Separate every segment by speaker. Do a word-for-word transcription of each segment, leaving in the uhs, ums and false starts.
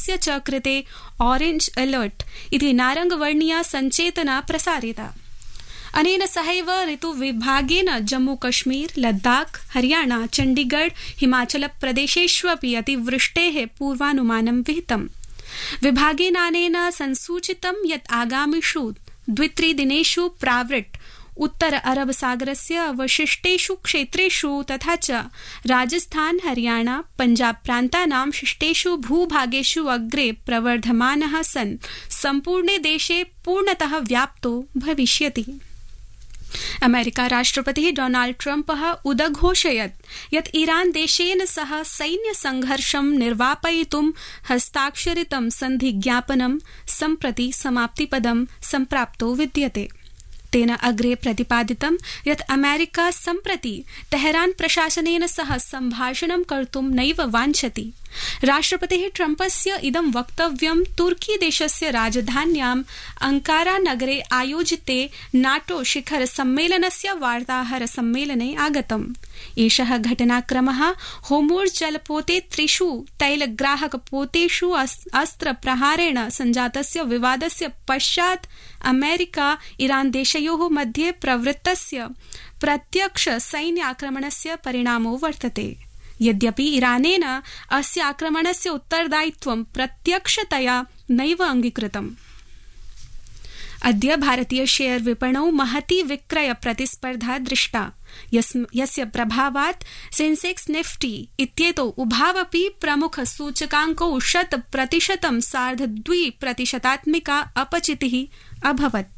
Speaker 1: जनपदस्य च कृते ऑरेंज अलर्ट इति नारंगवर्णीया संचेतना प्रसारिता। अनेन सहैव ऋतुविभागेन जम्मू कश्मीर, लद्दाख, हरियाणा, चण्डीगढ़, हिमाचल प्रदेशेष्वपि अतिवृष्टेः पूर्वानुमानं विहितम्। विभागेनानेन संसूचितं यत् आगामिषु द्वित्रिदिनेषु प्रावृट् उत्तर अरब सागरस्य अवशिष्टेषु क्षेत्रेषु तथा च राजस्थान, हरियाणा, पञ्जाब प्रान्तानां शिष्टेषु भूभागेषु अग्रे प्रवर्धमानः सन् सम्पूर्णे देशे पूर्णतः व्याप्तो भविष्यति। अमेरिका राष्ट्रपतिः डोनाल्ड ट्रम्पः उदघोषयत् यत् ईरान देशेन सह सैन्य संघर्षं निर्वापयितुं हस्ताक्षरितं सन्धिज्ञापनं सम्प्रति समाप्तिपदं सम्प्राप्तो विद्यते। तेन अग्रे प्रतिपादितं यत् अमेरिका सम्प्रति तेहरान प्रशासनेन सह सम्भाषणं कर्तुं नैव वाञ्छति। राष्ट्रपतिः ट्रम्पस्य इदं वक्तव्यं तुर्की देशस्य राजधान्याम् अंकारा नगरे आयोजिते नाटो शिखर सम्मेलनस्य वार्ताहर सम्मेलने आगतम्। एषः घटनाक्रमः होर्मुज़ जलपोते त्रिषु तैलग्राहकपोतेषु अस्त्रप्रहारेण सञ्जातस्य विवादस्य पश्चात् अमेरिका ईरान देशयोः मध्ये प्रवृत्तस्य प्रत्यक्ष सैन्याक्रमणस्य परिणामो वर्तते। यद्यपि ईरानेन अस्य आक्रमणस्य उत्तरदायित्वं प्रत्यक्षतया नैव अङ्गीकृतम्। अद्य भारतीय शेयर विपणौ महती विक्रय प्रतिस्पर्धा दृष्टा, यस्य प्रभावात् सेंसेक्स निफ्टी इत्येतौ उभावपि प्रमुख सूचकाङ्कौ शत प्रतिशतं सार्ध द्वि प्रतिशतात्मिका अपचितिः अभवत्।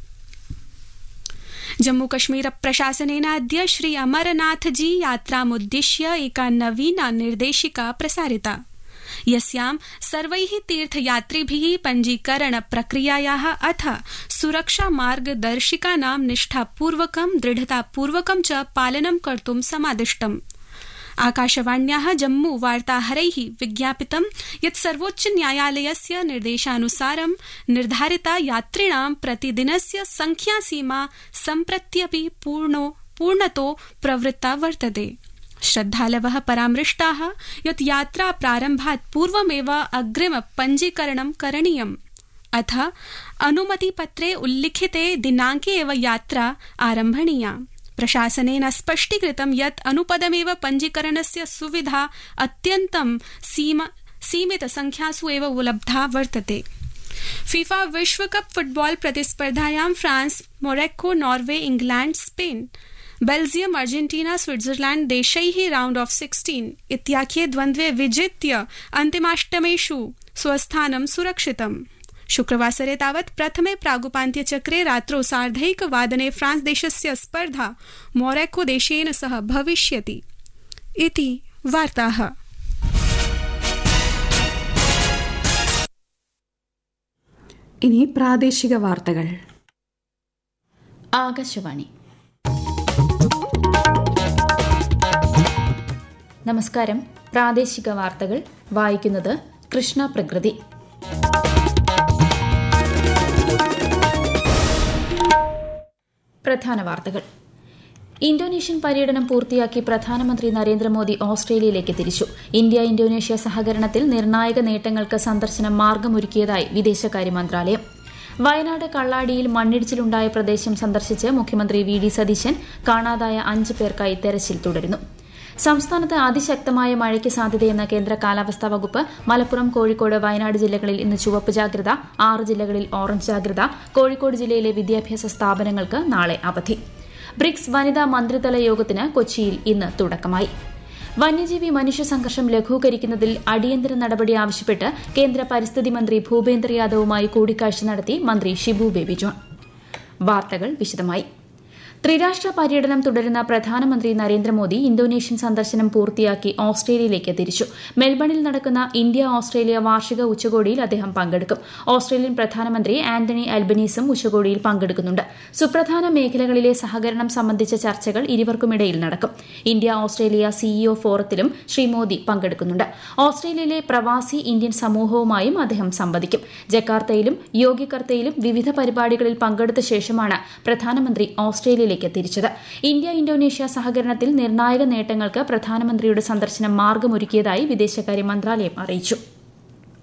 Speaker 1: जम्मू कश्मीर प्रशासनेन अद्य श्री अमरनाथजी यात्रामुद्दिश्य एका नवीना निर्देशिका प्रसारिता, यस्यां सर्वैः तीर्थयात्रिभिः पञ्जीकरण प्रक्रियायाः अथ सुरक्षा मार्गदर्शिकानां निष्ठापूर्वकं दृढतापूर्वकं च पालनं कर्तुं समादिष्टम्। आकाशवाण्याः जम्मू वार्ताहरैः विज्ञापितं यत् सर्वोच्च न्यायालयस्य निर्देशानुसारं निर्धारिता यात्रिणां प्रतिदिनस्य संख्यासीमा सम्प्रत्यपि पूर्णो पूर्णतो प्रवृत्ता वर्तते। श्रद्धालवः परामृष्टाः यत् यात्रा प्रारम्भात् पूर्वमेव अग्रिम पञ्जीकरणं करणीयम्, अथ अनुमतिपत्रे उल्लिखिते दिनाङ्के एव यात्रा आरम्भणीया। प्रशासनेन स्पष्टीकृतं यत् अनुपदमेव पञ्जीकरणस्य सुविधा अत्यन्तं सीमित संख्यासु एव उपलब्धा वर्तते। फीफा विश्वकप football प्रतिस्पर्धायां France, Morocco, Norway, England, Spain, Belgium, Argentina, Switzerland देशैः round of sixteen इत्याख्ये द्वन्द्वे विजित्य अन्तिमाष्टमेषु स्वस्थानं सुरक्षितम्। शुक्रवासरे तावत् प्रथमे प्रागुपान्त्यचक्रे रात्रौ सार्धैकवादने फ्रांस देशस्य स्पर्धा मोरक्को देशेन सह भविष्यति इति वार्ताः।
Speaker 2: ഇനി പ്രാദേശിക വാർത്തകൾ.
Speaker 3: ആകാശവാണി. നമസ്കാരം. പ്രാദേശിക വാർത്തകൾ വായിക്കുന്നത് കൃഷ്ണ പ്രകൃതി. പ്രധാന വാർത്തകൾ. ഇന്തോനേഷ്യൻ പര്യടനം പൂർത്തിയാക്കി പ്രധാനമന്ത്രി നരേന്ദ്രമോദി ഓസ്ട്രേലിയയിലേക്ക് തിരിച്ചു. ഇന്ത്യ ഇന്തോനേഷ്യ സഹകരണത്തിൽ നിർണായക നേട്ടങ്ങൾക്ക് സന്ദർശനം മാർഗമൊരുക്കിയതായി വിദേശകാര്യ മന്ത്രാലയം. വയനാട് കള്ളാടിയിൽ മണ്ണിടിച്ചിലുണ്ടായ പ്രദേശം സന്ദർശിച്ച് മുഖ്യമന്ത്രി വി ഡി സതീശൻ കാണാതായ അഞ്ച് പേർക്കായി തെരച്ചിൽ തുടരുന്നു. സംസ്ഥാനത്ത് അതിശക്തമായ മഴയ്ക്ക് സാധ്യതയെന്ന് കേന്ദ്ര കാലാവസ്ഥാ വകുപ്പ്. മലപ്പുറം, കോഴിക്കോട്, വയനാട് ജില്ലകളിൽ ഇന്ന് ചുവപ്പ് ജാഗ്രത. ആറ് ജില്ലകളിൽ ഓറഞ്ച് ജാഗ്രത. കോഴിക്കോട് ജില്ലയിലെ വിദ്യാഭ്യാസ സ്ഥാപനങ്ങൾക്ക് നാളെ അവധി. ബ്രിക്സ് വനിതാ മന്ത്രിതല യോഗത്തിന് കൊച്ചിയിൽ ഇന്ന് തുടക്കമായി. വന്യജീവി മനുഷ്യ സംഘർഷം ലഘൂകരിക്കുന്നതിൽ അടിയന്തര നടപടി ആവശ്യപ്പെട്ട് കേന്ദ്ര പരിസ്ഥിതി മന്ത്രി ഭൂപേന്ദ്ര യാദവുമായി കൂടിക്കാഴ്ച നടത്തി മന്ത്രി ഷിബു ബേബി ജോൺ. വാർത്തകൾ വിശദമായി. ത്രിരാഷ്ട്ര പര്യടനം തുടരുന്ന പ്രധാനമന്ത്രി നരേന്ദ്രമോദി ഇന്തോനേഷ്യൻ സന്ദർശനം പൂർത്തിയാക്കി ഓസ്ട്രേലിയയിലേക്ക് തിരിച്ചു. മെൽബണിൽ നടക്കുന്ന ഇന്ത്യ ഓസ്ട്രേലിയ വാർഷിക ഉച്ചകോടിയിൽ അദ്ദേഹം പങ്കെടുക്കും. ഓസ്ട്രേലിയൻ പ്രധാനമന്ത്രി ആന്റണി അൽബനീസും ഉച്ചകോടിയിൽ പങ്കെടുക്കുന്നുണ്ട്. സുപ്രധാന മേഖലകളിലെ സഹകരണം സംബന്ധിച്ച ചർച്ചകൾ ഇരുവർക്കുമിടയിൽ നടക്കും. India Australia CEO ഫോറത്തിലും Shri Modi പങ്കെടുക്കുന്നുണ്ട്. ഓസ്ട്രേലിയയിലെ പ്രവാസി ഇന്ത്യൻ സമൂഹവുമായും അദ്ദേഹം സംവദിക്കും. ജക്കാർത്തയിലും യോഗ്യകർത്തയിലും വിവിധ പരിപാടികളിൽ പങ്കെടുത്ത ശേഷമാണ് പ്രധാനമന്ത്രി ഓസ്ട്രേലിയയിൽ തിരിച്ചത്. ഇന്ത്യ ഇന്തോനേഷ്യ സഹകരണത്തിൽ നിർണായക നേട്ടങ്ങൾക്ക് പ്രധാനമന്ത്രിയുടെ സന്ദർശനം മാർഗമൊരുക്കിയതായി വിദേശകാര്യ മന്ത്രാലയം അറിയിച്ചു.